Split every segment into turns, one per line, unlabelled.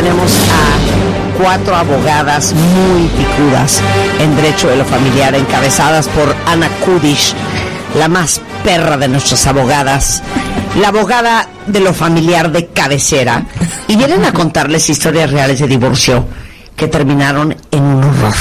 tenemos a 4 abogadas muy picudas en derecho de lo familiar, encabezadas por Ana Kudish, la más perra de nuestras abogadas, la abogada de lo familiar de cabecera, y vienen a contarles historias reales de divorcio que terminaron en un horror.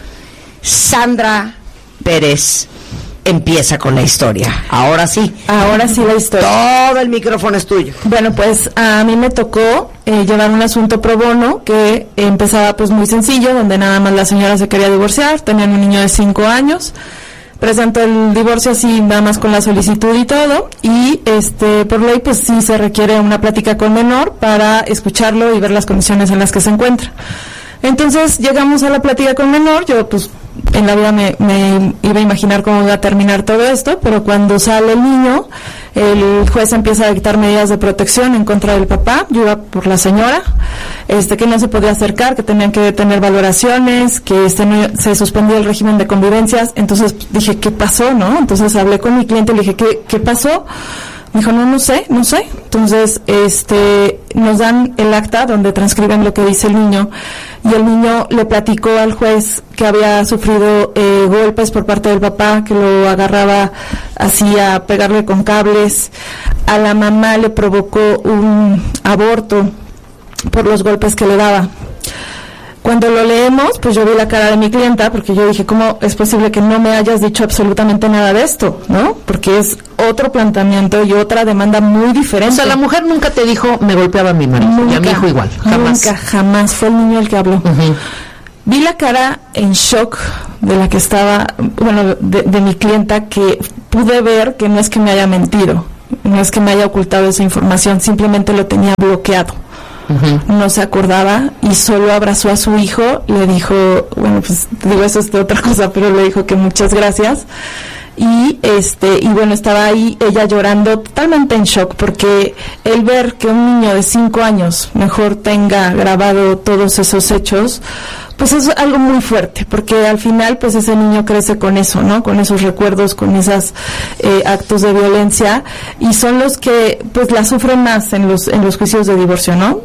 Sandra Pérez empieza con la historia. Ahora sí
la historia.
Todo el micrófono es tuyo.
Bueno, pues a mí me tocó llevar un asunto pro bono que empezaba pues muy sencillo, donde nada más la señora se quería divorciar, tenían un niño de 5 años, presentó el divorcio así nada más con la solicitud y todo, y por ley pues sí se requiere una plática con menor para escucharlo y ver las condiciones en las que se encuentra. Entonces llegamos a la plática con menor. Yo pues en la vida me iba a imaginar cómo iba a terminar todo esto, pero cuando sale el niño, el juez empieza a dictar medidas de protección en contra del papá. Yo iba por la señora, que no se podía acercar, que tenían que tener valoraciones, que se suspendió el régimen de convivencias. Entonces dije, ¿qué pasó, no? Entonces hablé con mi cliente y le dije, ¿qué pasó? Me dijo, no sé. Entonces, nos dan el acta donde transcriben lo que dice el niño, y el niño le platicó al juez que había sufrido golpes por parte del papá, que lo agarraba así a pegarle con cables. A la mamá le provocó un aborto por los golpes que le daba. Cuando lo leemos, pues yo vi la cara de mi clienta, porque yo dije, ¿cómo es posible que no me hayas dicho absolutamente nada de esto? ¿No? Porque es otro planteamiento y otra demanda muy diferente.
O sea, la mujer nunca te dijo, me golpeaba a mi marido, y a mi hijo igual.
Jamás. Fue el niño el que habló. Uh-huh. Vi la cara en shock de la que estaba, de mi clienta, que pude ver que no es que me haya mentido, no es que me haya ocultado esa información, simplemente lo tenía bloqueado. Uh-huh. No se acordaba y solo abrazó a su hijo, le dijo, eso es de otra cosa, pero le dijo que muchas gracias. Y estaba ahí ella llorando totalmente en shock, porque el ver que un niño de 5 años mejor tenga grabado todos esos hechos, pues es algo muy fuerte, porque al final pues ese niño crece con eso, ¿no? Con esos recuerdos, con esos actos de violencia, y son los que pues la sufren más en los juicios de divorcio, ¿no?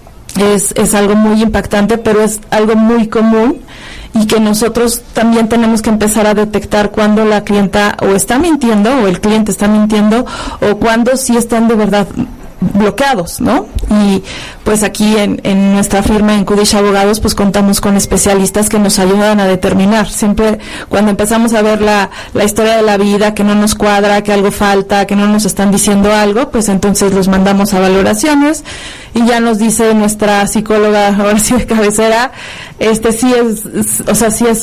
Es algo muy impactante, pero es algo muy común, y que nosotros también tenemos que empezar a detectar cuando la clienta o está mintiendo o el cliente está mintiendo, o cuando sí están de verdad bloqueados, ¿no? Y pues aquí en nuestra firma en Kudish Abogados pues contamos con especialistas que nos ayudan a determinar. Siempre cuando empezamos a ver la historia de la vida, que no nos cuadra, que algo falta, que no nos están diciendo algo, pues entonces los mandamos a valoraciones, y ya nos dice nuestra psicóloga, ahora sí de cabecera, sí es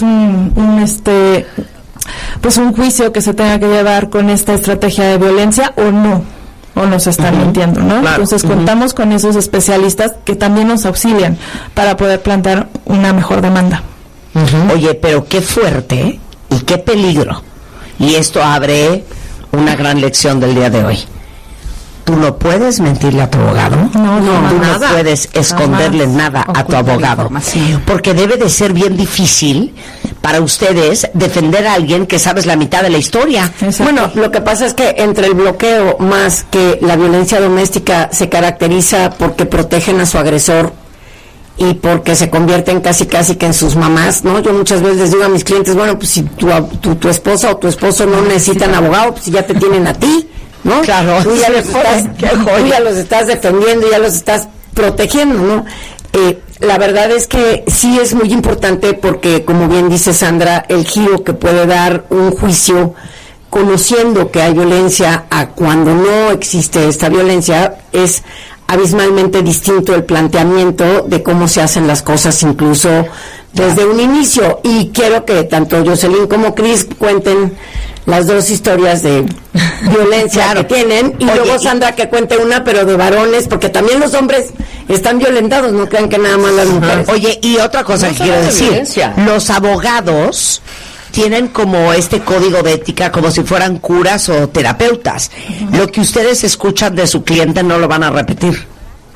pues un juicio que se tenga que llevar con esta estrategia de violencia o no, o nos están mintiendo, ¿no? Claro. Entonces contamos con esos especialistas que también nos auxilian para poder plantear una mejor demanda.
Oye, pero qué fuerte y qué peligro. Y esto abre una gran lección del día de hoy. Tú no puedes mentirle a tu abogado. No, tú no puedes esconderle nada a tu abogado. Porque debe de ser bien difícil para ustedes defender a alguien que sabes la mitad de la historia.
Exacto. Bueno, lo que pasa es que entre el bloqueo más que la violencia doméstica se caracteriza porque protegen a su agresor y porque se convierten casi que en sus mamás, ¿no? Yo muchas veces les digo a mis clientes, bueno, pues si tu esposa o tu esposo no necesitan abogado, pues ya te tienen a ti, ¿no?
Claro.
Tú ya los estás defendiendo, ya los estás protegiendo, ¿no? La verdad es que sí es muy importante, porque como bien dice Sandra, el giro que puede dar un juicio conociendo que hay violencia a cuando no existe esta violencia es abismalmente distinto el planteamiento de cómo se hacen las cosas, incluso desde un inicio. Y quiero que tanto Jocelyn como Cris cuenten las dos historias de violencia que tienen, y luego Sandra que cuente una, pero de varones, porque también los hombres están violentados, no crean que nada más las mujeres.
Oye, y otra cosa que quiero decir, los abogados tienen como este código de ética como si fueran curas o terapeutas. Lo que ustedes escuchan de su cliente no lo van a repetir.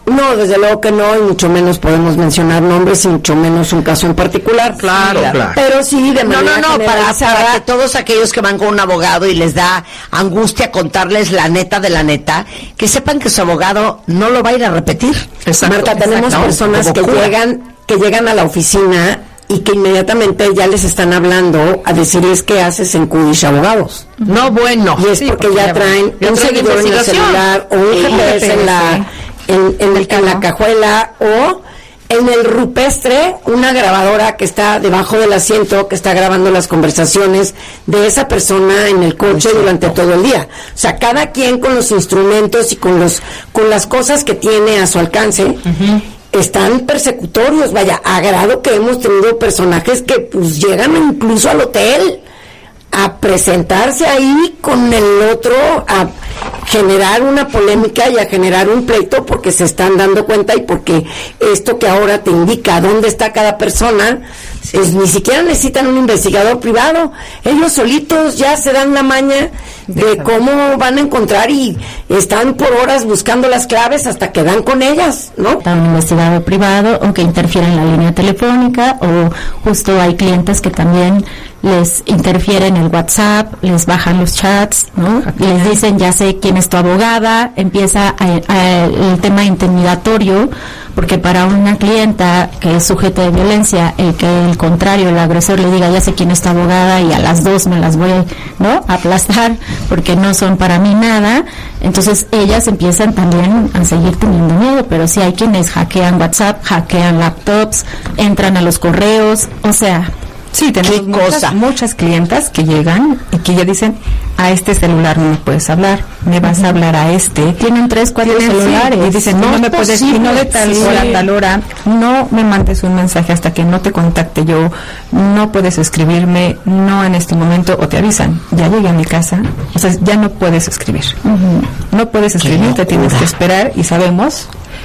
No, desde luego que no, y mucho menos podemos mencionar nombres, y mucho menos un caso en particular.
Claro, claro.
Pero sí, de manera
para que todos aquellos que van con un abogado y les da angustia contarles la neta de la neta, que sepan que su abogado no lo va a ir a repetir.
Exacto.
Marta, tenemos personas que llegan a la oficina y que inmediatamente ya les están hablando a decirles qué haces en Kudish Abogados.
No, bueno.
Y es porque ya traen un seguidor en el celular o un GPS en la cajuela o en el rupestre una grabadora que está debajo del asiento que está grabando las conversaciones de esa persona en el coche durante todo el día. O sea, cada quien con los instrumentos y con las cosas que tiene a su alcance. Están persecutorios, vaya, a grado que hemos tenido personajes que pues llegan incluso al hotel a presentarse ahí con el otro, a generar una polémica y a generar un pleito porque se están dando cuenta y porque esto que ahora te indica dónde está cada persona, pues ni siquiera necesitan un investigador privado, ellos solitos ya se dan la maña de cómo van a encontrar y están por horas buscando las claves hasta que dan con ellas, ¿no?
Un investigador privado o que interfiere en la línea telefónica, o justo hay clientes que también les interfieren el WhatsApp, les bajan los chats, ¿no? Les dicen, ya sé quién es tu abogada, empieza el tema intimidatorio, porque para una clienta que es sujeta de violencia, el que el contrario, el agresor le diga, ya sé quién es tu abogada y a las 2 me las voy, ¿no?, a aplastar porque no son para mí nada, entonces ellas empiezan también a seguir teniendo miedo, pero sí hay quienes hackean WhatsApp, hackean laptops, entran a los correos, o sea...
Sí, tenemos muchas clientas que llegan y que ya dicen, a este celular no me puedes hablar, me vas a hablar a este.
Tienen 3, 4 celulares.
Y dicen, no me puedes, y no de tal hora a tal hora, no me mandes un mensaje hasta que no te contacte yo, no puedes escribirme, no en este momento, o te avisan, ya llegué a mi casa, o sea, ya no puedes escribir. No puedes escribir, te tienes que esperar, y sabemos